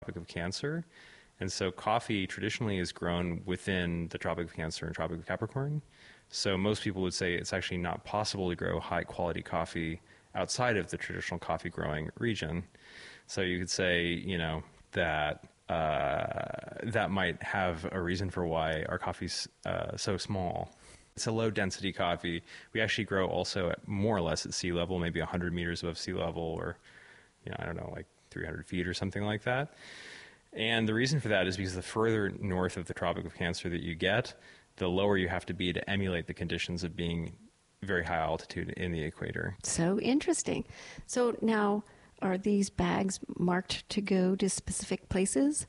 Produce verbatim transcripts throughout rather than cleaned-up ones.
Tropic of Cancer. And so coffee traditionally is grown within the Tropic of Cancer and Tropic of Capricorn. So most people would say it's actually not possible to grow high quality coffee outside of the traditional coffee growing region. So you could say, you know, that uh, that might have a reason for why our coffee's uh, so small. It's a low density coffee. We actually grow also at more or less at sea level, maybe one hundred meters above sea level, or, you know, I don't know, like three hundred feet or something like that. And the reason for that is because the further north of the Tropic of Cancer that you get, the lower you have to be to emulate the conditions of being very high altitude in the equator. So interesting. So now, are these bags marked to go to specific places?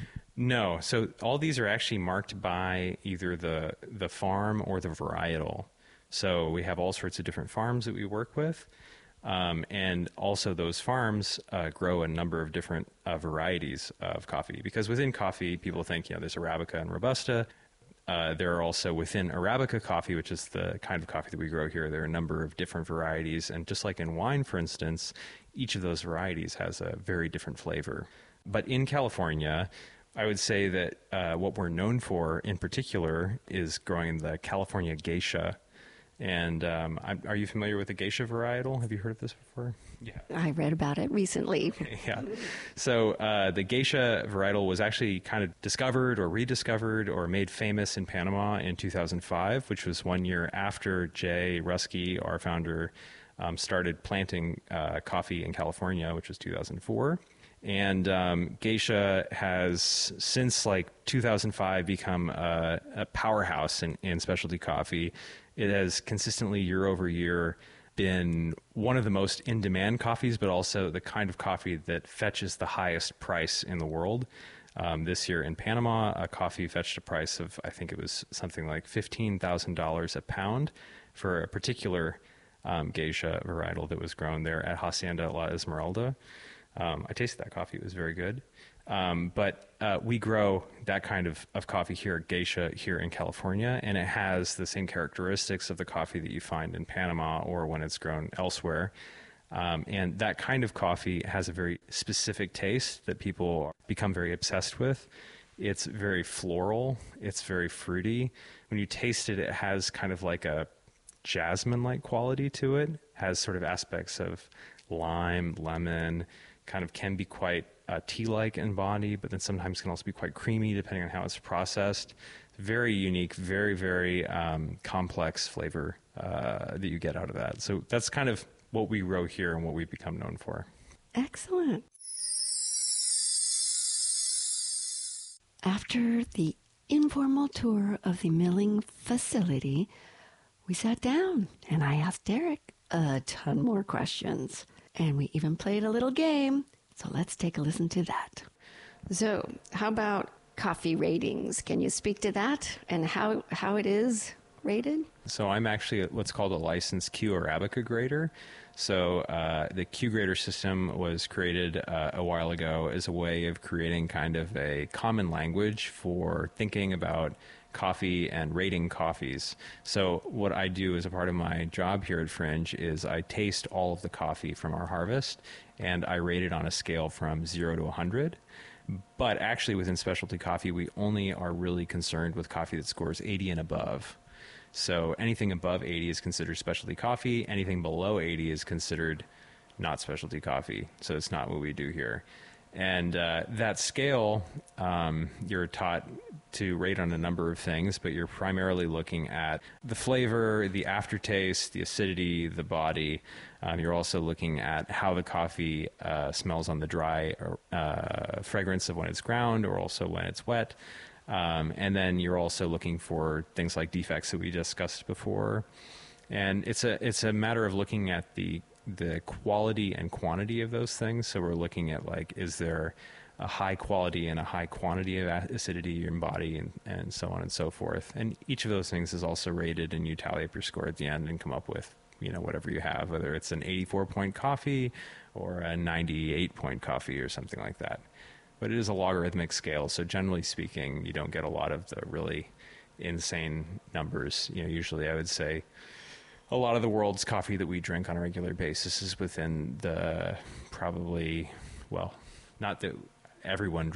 No. So all these are actually marked by either the the farm or the varietal. So we have all sorts of different farms that we work with. Um, and also those farms uh, grow a number of different uh, varieties of coffee. Because within coffee, people think, you know, there's Arabica and Robusta. Uh, there are also within Arabica coffee, which is the kind of coffee that we grow here, there are a number of different varieties. And just like in wine, for instance, each of those varieties has a very different flavor. But in California, I would say that uh, what we're known for in particular is growing the California Geisha. And um, I'm, are you familiar with the Geisha varietal? Have you heard of this before? Yeah, I read about it recently. Yeah. So uh, the Geisha varietal was actually kind of discovered or rediscovered or made famous in Panama in two thousand five, which was one year after Jay Ruski, our founder, um, started planting uh, coffee in California, which was two thousand four. And um, Geisha has, since like two thousand five, become a, a powerhouse in, in specialty coffee. It has consistently, year over year, been one of the most in-demand coffees, but also the kind of coffee that fetches the highest price in the world. Um, this year in Panama, a coffee fetched a price of, I think it was something like fifteen thousand dollars a pound for a particular um, Geisha varietal that was grown there at Hacienda La Esmeralda. Um, I tasted that coffee. It was very good. Um, but uh, we grow that kind of, of coffee here at Geisha here in California, and it has the same characteristics of the coffee that you find in Panama or when it's grown elsewhere. Um, and that kind of coffee has a very specific taste that people become very obsessed with. It's very floral. It's very fruity. When you taste it, it has kind of like a jasmine-like quality to it. It has sort of aspects of lime, lemon, kind of can be quite uh, tea-like in body, but then sometimes can also be quite creamy depending on how it's processed. Very unique, very, very um, complex flavor uh, that you get out of that. So that's kind of what we grow here and what we've become known for. Excellent. After the informal tour of the milling facility, we sat down and I asked Derek a ton more questions. And we even played a little game. So let's take a listen to that. So how about coffee ratings? Can you speak to that and how, how it is rated? So I'm actually what's called a licensed Q Arabica grader. So uh, the Q grader system was created uh, a while ago as a way of creating kind of a common language for thinking about coffee and rating coffees. So what I do as a part of my job here at Fringe is I taste all of the coffee from our harvest and I rate it on a scale from zero to one hundred. But actually within specialty coffee, we only are really concerned with coffee that scores eighty and above. So anything above eighty is considered specialty coffee. Anything below eighty is considered not specialty coffee. So it's not what we do here. And uh, that scale, um, you're taught to rate on a number of things, but you're primarily looking at the flavor, the aftertaste, the acidity, the body. Um, you're also looking at how the coffee uh, smells on the dry uh, fragrance of when it's ground or also when it's wet. Um, and then you're also looking for things like defects that we discussed before. And it's a it's a matter of looking at the the quality and quantity of those things. So we're looking at, like, is there a high quality and a high quantity of acidity in your body, and, and so on and so forth. And each of those things is also rated, and you tally up your score at the end and come up with, you know, whatever you have, whether it's an eighty-four point coffee or a ninety-eight point coffee or something like that. But it is a logarithmic scale, so generally speaking, you don't get a lot of the really insane numbers. You know, usually I would say a lot of the world's coffee that we drink on a regular basis is within the probably, well, not that everyone